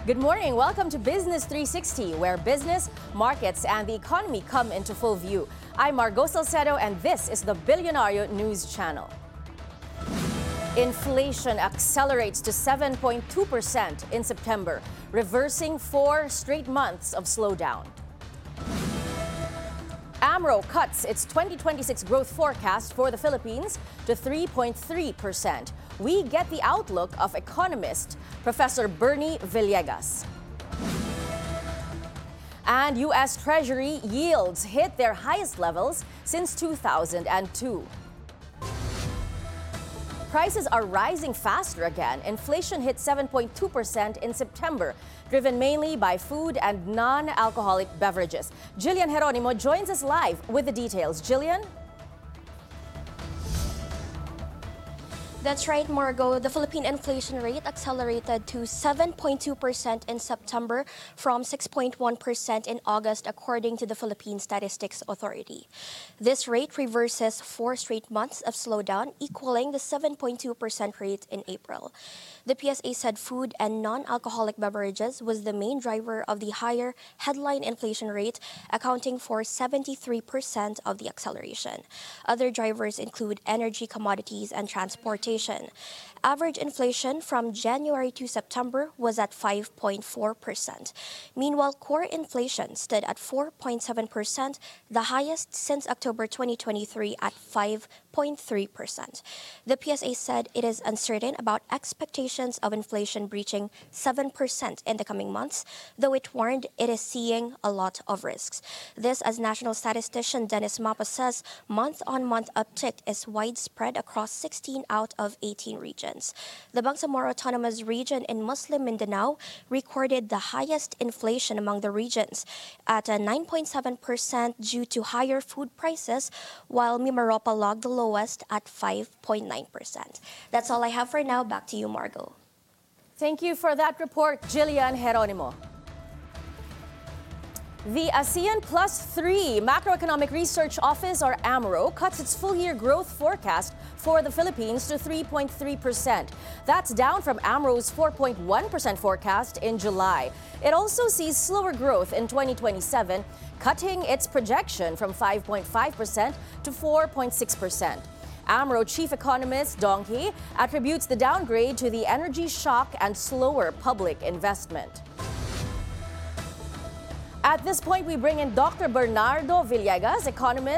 Good morning. Welcome to Business 360, where business, markets, and the economy come into full view. I'm Margo Salcedo, and this is the Billionario News Channel. Inflation accelerates to 7.2% in September, reversing 4 straight months of slowdown. AMRO cuts its 2026 growth forecast for the Philippines to 3.3%. We get the outlook of economist Professor Bernie Villegas. And U.S. Treasury yields hit their highest levels since 2002. Prices are rising faster again. Inflation hit 7.2% in September, driven mainly by food and non-alcoholic beverages. Jillian Geronimo joins us live with the details. Jillian? That's right, Margo. The Philippine inflation rate accelerated to 7.2% in September from 6.1% in August, according to the Philippine Statistics Authority. This rate reverses 4 straight months of slowdown, equaling the 7.2% rate in April. The PSA said food and non-alcoholic beverages was the main driver of the higher headline inflation rate, accounting for 73% of the acceleration. Other drivers include energy, commodities, and transportation. Average inflation from January to September was at 5.4%. Meanwhile, core inflation stood at 4.7%, the highest since October 2023 at 5.3%. The PSA said it is uncertain about expectations of inflation breaching 7% in the coming months, though it warned it is seeing a lot of risks. This, as national statistician Dennis Mapa says, month-on-month uptick is widespread across 16 out of 18 regions. The Bangsamoro Autonomous Region in Muslim Mindanao recorded the highest inflation among the regions at 9.7% due to higher food prices, while Mimaropa logged the lowest at 5.9%. That's all I have for now. Back to you, Margo. Thank you for that report, Jillian Geronimo. The ASEAN Plus 3 Macroeconomic Research Office, or AMRO, cuts its full-year growth forecast for the Philippines to 3.3%. That's down from AMRO's 4.1% forecast in July. It also sees slower growth in 2027, cutting its projection from 5.5% to 4.6%. AMRO chief economist Dong Hee attributes the downgrade to the energy shock and slower public investment. At this point, we bring in Dr. Bernardo Villegas, economist